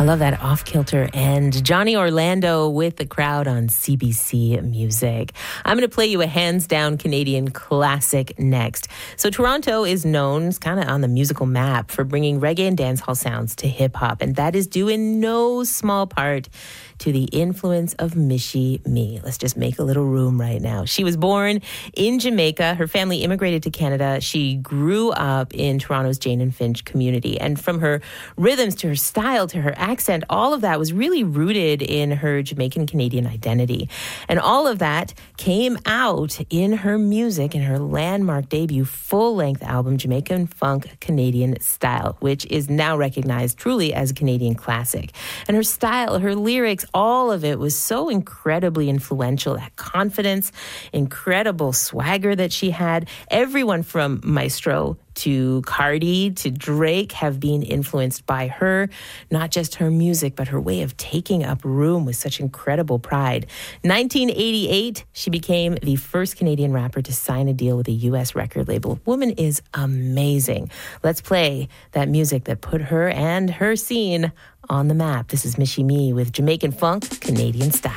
I love that off-kilter end. Johnny Orlando with the crowd on CBC Music. I'm going to play you a hands-down Canadian classic next. So Toronto is known, kind of on the musical map, for bringing reggae and dancehall sounds to hip-hop, and that is due in no small part to the influence of Michie Mee. Let's just make a little room right now. She was born in Jamaica. Her family immigrated to Canada. She grew up in Toronto's Jane and Finch community, and from her rhythms to her style to her accent, all of that was really rooted in her Jamaican Canadian identity. And all of that came out in her music, in her landmark debut full-length album, Jamaican Funk Canadian Style, which is now recognized truly as a Canadian classic. And her style, her lyrics, all of it was so incredibly influential. That confidence, incredible swagger that she had. Everyone from Maestro to Cardi to Drake have been influenced by her, not just her music, but her way of taking up room with such incredible pride. 1988, she became the first Canadian rapper to sign a deal with a U.S. record label. Woman is amazing. Let's play that music that put her and her scene on the map. This is Michie Mee with Jamaican Funk Canadian Style.